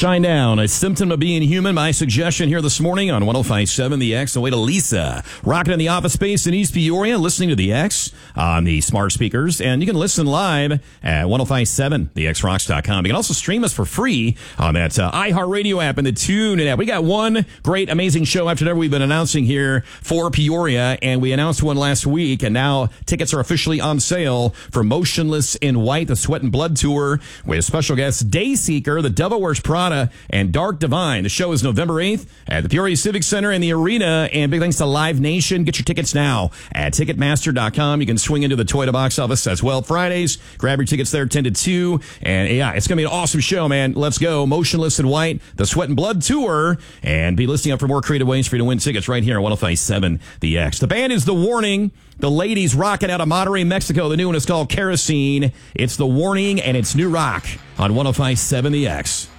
Shinedown, a symptom of being human. My suggestion here this morning on 105.7 The X. Away to Lisa, rocking in the office space in East Peoria, listening to The X on the smart speakers. And you can listen live at 105.7thexrocks.com. You can also stream us for free on that iHeartRadio app and the TuneIn app. We got one great, amazing show after another we've been announcing here for Peoria, and we announced one last week, and now tickets are officially on sale for Motionless in White, the Sweat and Blood Tour, with special guests Dayseeker, the Devil Wears Prada, and Dark Divine. The show is November 8th at the Peoria Civic Center and the arena, and big thanks to Live Nation. Get your tickets now at Ticketmaster.com. You can swing into the Toyota box office as well Fridays. Grab your tickets there 10 to 2, and yeah, it's going to be an awesome show, man. Let's go. Motionless in White, the Sweat and Blood Tour, and be listening up for more creative ways for you to win tickets right here on 105.7 The X. The band is The Warning. The ladies rocking out of Monterrey, Mexico. The new one is called Kerosene. It's The Warning, and it's new rock on 105.7 The X.